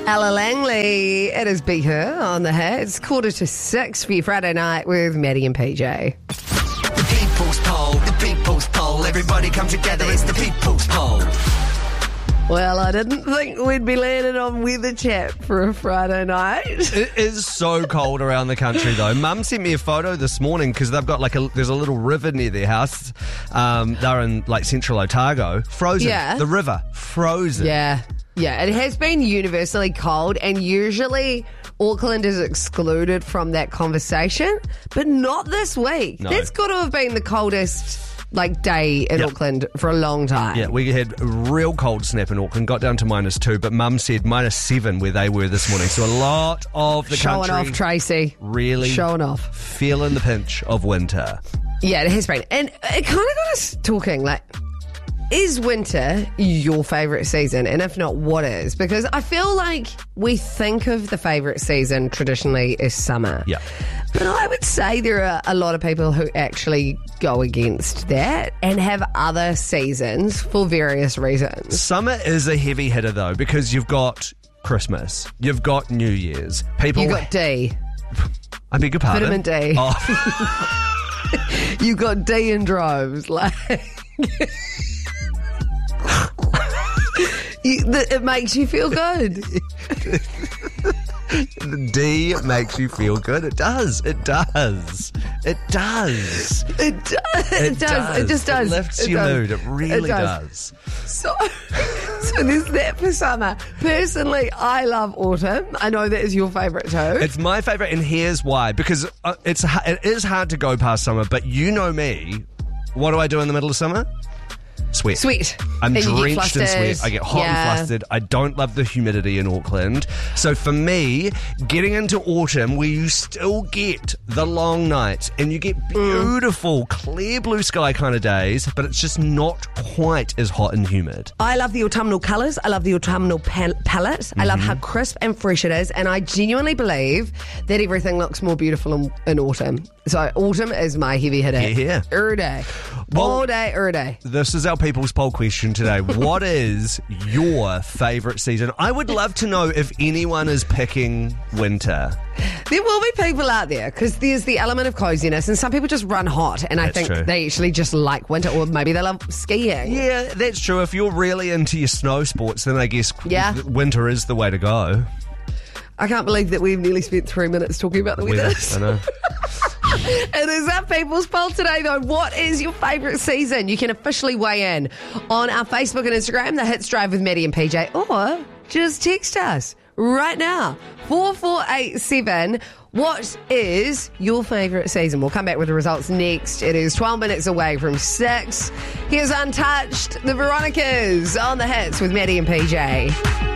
Ella Langley, it is Beat Her on the hit. It's 5:45 for your Friday night with Maddie and PJ. The people's poll, everybody come together, it's the people's poll. Well, I didn't think we'd be landing on weather chat for a Friday night. It is so cold around the country, though. Mum sent me a photo this morning because they've got there's a little river near their house. They're in central Otago. Frozen. Yeah. The river. Frozen. Yeah, it has been universally cold, and usually Auckland is excluded from that conversation, but not this week. No. That's got to have been the coldest day in Auckland for a long time. Yeah, we had a real cold snap in Auckland, got down to -2, but Mum said -7 where they were this morning. So a lot of the Showing country off, Tracy. really Showing off. feeling the pinch of winter. Yeah, it has been. And it kind of got us talking, is winter your favourite season? And if not, what is? Because I feel like we think of the favourite season traditionally as summer. Yeah. But I would say there are a lot of people who actually go against that and have other seasons for various reasons. Summer is a heavy hitter, though, because you've got Christmas, you've got New Year's. People. You got D. I beg your pardon? Vitamin D. Oh. You got D in droves. It makes you feel good. The D makes you feel good. It does. It does. It does. It does. It does. It just does. It lifts It your does. mood. It really It does. So there's that for summer. Personally, I love autumn. I know that is your favourite too. It's my favourite, and here's why. Because it is hard to go past summer, but you know me. What do I do in the middle of summer? Sweat. I'm And you get drenched in flustered. sweat. I get hot and flustered. I don't love the humidity in Auckland. So for me, getting into autumn where you still get the long nights and you get beautiful, clear blue sky kind of days, but it's just not quite as hot and humid. I love the autumnal colours. I love the autumnal palette. I love how crisp and fresh it is. And I genuinely believe that everything looks more beautiful in autumn. So autumn is my heavy hitter. Yeah. Every day. All day, every day. This is our people's poll question today. What is your favourite season? I would love to know if anyone is picking winter. There will be people out there because there's the element of coziness, and some people just run hot, and I That's think true. they actually just like winter, or maybe they love skiing. Yeah, that's true. If you're really into your snow sports, then I guess winter is the way to go. I can't believe that we've nearly spent 3 minutes talking about the weather. I know. It is our people's poll today, though. What is your favourite season? You can officially weigh in on our Facebook and Instagram, The Hits Drive with Maddie and PJ, or just text us right now, 4487. What is your favourite season? We'll come back with the results next. It is 12 minutes away from 6. Here's Untouched, the Veronicas on The Hits with Maddie and PJ.